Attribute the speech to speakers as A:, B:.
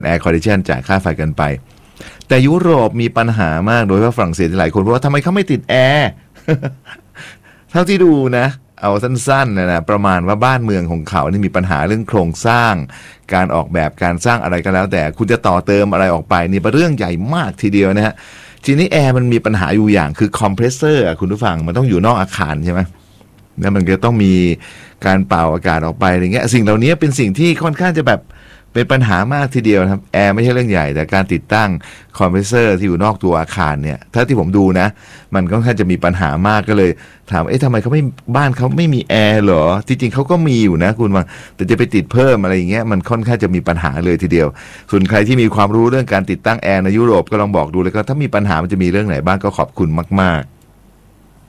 A: แอร์คอนดิชันจ่ายค่าไฟกันไปแต่ยุโรปมีปัญหามากโดยเฉพาะฝรั่งเศสหลายคนเพราะว่าทำไมเขาไม่ติดแอร์ เท่าที่ดูนะเอาสั้นๆนะประมาณว่าบ้านเมืองของเขานี่มีปัญหาเรื่องโครงสร้างการออกแบบการสร้างอะไรก็แล้วแต่คุณจะต่อเติมอะไรออกไปนี่เป็นเรื่องใหญ่มากทีเดียวนะฮะทีนี้แอร์มันมีปัญหาอยู่อย่างคือคอมเพรสเซอร์คุณผู้ฟังมันต้องอยู่นอกอาคารใช่ไหมแล้วมันก็ต้องมีการเป่าอากาศออกไปอะไรเงี้ยสิ่งเหล่านี้เป็นสิ่งที่ค่อนข้างจะแบบเป็นปัญหามากทีเดียวครับแอร์ไม่ใช่เรื่องใหญ่แต่การติดตั้งคอมเพรสเซอร์ที่อยู่นอกตัวอาคารเนี่ยถ้าที่ผมดูนะมันค่อนข้างจะมีปัญหามากก็เลยถามทำไมเขาไม่บ้านเขาไม่มีแอร์เหรอที่จริงเขาก็มีอยู่นะคุณว่าแต่จะไปติดเพิ่มอะไรอย่างเงี้ยมันค่อนข้างจะมีปัญหาเลยทีเดียวส่วนใครที่มีความรู้เรื่องการติดตั้งแอร์ในยุโรปก็ลองบอกดูเลยก็ถ้ามีปัญหามันจะมีเรื่องไหนบ้างก็ขอบคุณมากๆ